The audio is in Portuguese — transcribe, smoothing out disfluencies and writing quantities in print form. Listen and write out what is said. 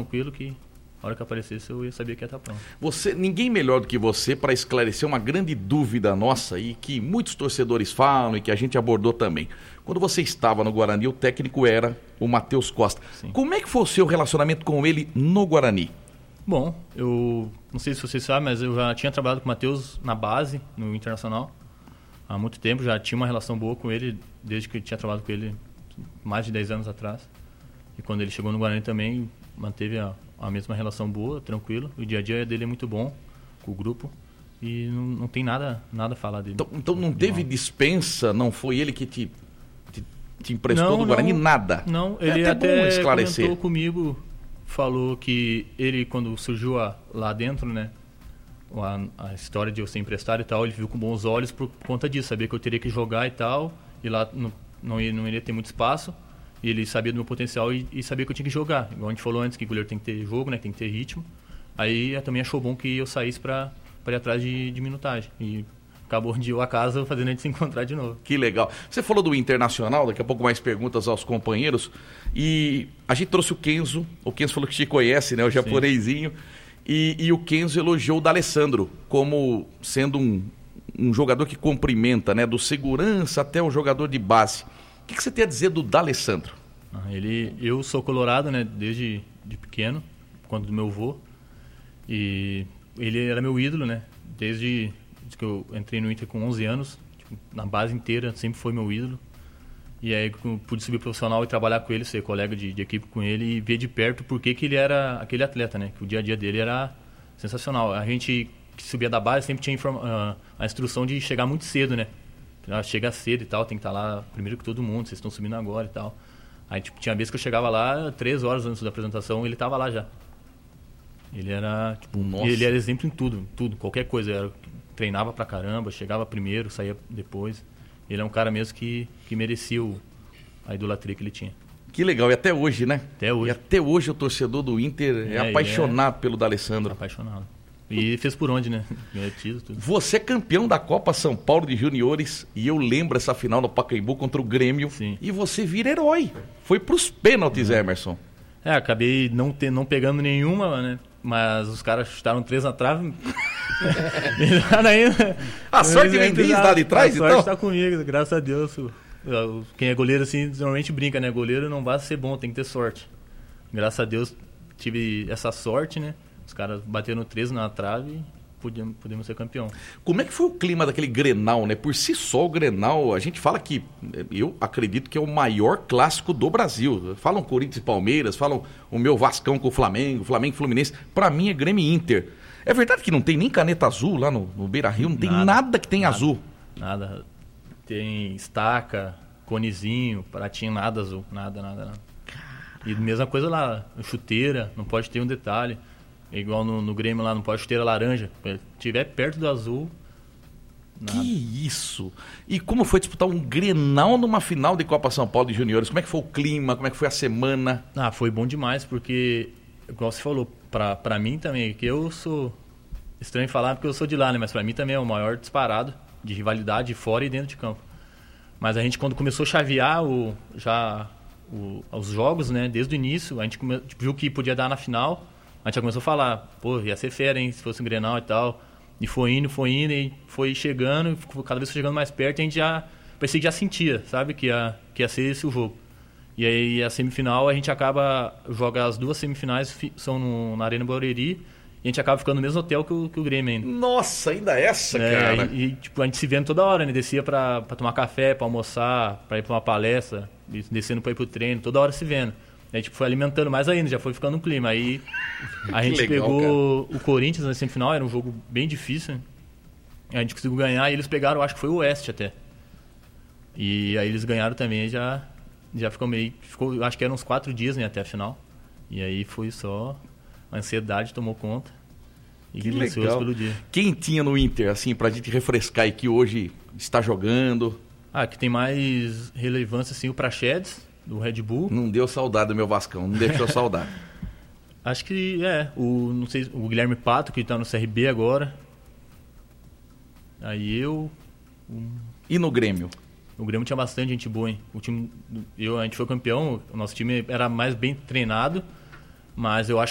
tranquilo que a hora que aparecesse eu ia saber que ia estar pronto. Ninguém melhor do que você para esclarecer uma grande dúvida nossa e que muitos torcedores falam e que a gente abordou também. Quando você estava no Guarani, o técnico era o Matheus Costa. Sim. Como é que foi o seu relacionamento com ele no Guarani? Bom, eu não sei se vocês sabem, mas eu já tinha trabalhado com o Matheus na base, no Internacional, há muito tempo. Já tinha uma relação boa com ele, desde que eu tinha trabalhado com ele mais de 10 anos atrás. E quando ele chegou no Guarani também, manteve a mesma relação boa, tranquilo. O dia a dia dele é muito bom com o grupo e não tem nada a falar dele. Então não teve dispensa, não foi ele que te emprestou do Guarani, nada? Não, ele até comentou comigo, falou que ele, quando surgiu lá dentro, né, a história de eu ser emprestado e tal, ele viu com bons olhos por conta disso, sabia que eu teria que jogar e tal, e lá não iria ter muito espaço. E ele sabia do meu potencial e sabia que eu tinha que jogar. Igual a gente falou antes, que o goleiro tem que ter jogo, né? Tem que ter ritmo. Aí também achou bom que eu saísse para ir atrás de minutagem. E acabou de eu a casa fazendo a gente se encontrar de novo. Que legal. Você falou do Internacional, daqui a pouco mais perguntas aos companheiros. E a gente trouxe o Kenzo. O Kenzo falou que te conhece, né? O japonesinho. E o Kenzo elogiou o D'Alessandro como sendo um jogador que cumprimenta, né? Do segurança até o jogador de base. O que você tem a dizer do D'Alessandro? Eu sou colorado, né, desde pequeno, quando do meu avô. E ele era meu ídolo, né, desde que eu entrei no Inter com 11 anos. Tipo, na base inteira, sempre foi meu ídolo. E aí eu pude subir profissional e trabalhar com ele, ser colega de equipe com ele e ver de perto por que ele era aquele atleta, né, que o dia a dia dele era sensacional. A gente que subia da base sempre tinha a instrução de chegar muito cedo, né. Chega cedo e tal, tem que estar lá primeiro que todo mundo, vocês estão subindo agora e tal. Aí tipo, tinha vezes que eu chegava lá 3 horas antes da apresentação e ele estava lá já. Ele era, ele era exemplo em tudo, qualquer coisa. Treinava pra caramba, chegava primeiro, saía depois. Ele é um cara mesmo que merecia a idolatria que ele tinha. Que legal, e até hoje, né? Até hoje. E até hoje o torcedor do Inter é apaixonado pelo D'Alessandro. Apaixonado. E fez por onde, né? Tudo. Você é campeão da Copa São Paulo de Juniores e eu lembro essa final no Pacaembu contra o Grêmio. Sim. E você vira herói. Foi pros pênaltis, Emerson. Acabei não pegando nenhuma, né? Mas os caras chutaram 3 na trave. A sorte vem desde lá de trás, então? A sorte tá comigo, graças a Deus. Quem é goleiro assim, normalmente brinca, né? Goleiro não basta ser bom, tem que ter sorte. Graças a Deus tive essa sorte, né? Os caras bateram 13 na trave e podemos ser campeão. Como é que foi o clima daquele Grenal, né? Por si só o Grenal, a gente fala que, eu acredito que é o maior clássico do Brasil. Falam Corinthians e Palmeiras, falam o meu Vascão com o Flamengo e Fluminense. Pra mim é Grêmio e Inter. É verdade que não tem nem caneta azul lá no Beira-Rio? Não tem nada que tem azul? Nada. Tem estaca, conezinho, pratinho, nada azul. Nada. E mesma coisa lá, chuteira, não pode ter um detalhe. Igual no Grêmio lá, não pode chuteira laranja. Se estiver perto do azul, nada. Que isso! E como foi disputar um Grenal numa final de Copa São Paulo de Juniores? Como é que foi o clima? Como é que foi a semana? Foi bom demais, porque, igual você falou, pra mim também, que eu sou estranho falar porque eu sou de lá, né? Mas pra mim também é o maior disparado de rivalidade fora e dentro de campo. Mas a gente, quando começou a chavear os jogos, né? Desde o início, a gente viu que podia dar na final. A gente já começou a falar, ia ser fera, hein, se fosse um Grenal e tal. E foi indo, e foi chegando, cada vez chegando mais perto, e a gente já parecia que já sentia, sabe, que ia ser esse o jogo. E aí a semifinal, a gente joga as 2 semifinais, são na Arena Barueri, e a gente acaba ficando no mesmo hotel que o Grêmio ainda. Nossa, ainda essa, cara! E tipo, a gente se vendo toda hora, né, descia pra tomar café, pra almoçar, pra ir pra uma palestra, descendo pra ir pro treino, toda hora se vendo. A gente foi alimentando mais ainda, já foi ficando um clima. Aí a gente pegou o Corinthians na semifinal, era um jogo bem difícil. Né? A gente conseguiu ganhar e eles pegaram, acho que foi o Oeste até. E aí eles ganharam também, já ficou, acho que eram uns 4 dias, né, até a final. E aí foi só, a ansiedade tomou conta. E que legal. Pelo dia. Quem tinha no Inter, assim, pra gente refrescar e que hoje está jogando? Que tem mais relevância, assim, o Praxedes, do Red Bull. Não deu saudade do meu Vascão, não deixou saudade. Acho que não sei, o Guilherme Pato, que tá no CRB agora. Aí E no Grêmio? O Grêmio tinha bastante gente boa, hein? A gente foi campeão, o nosso time era mais bem treinado, mas eu acho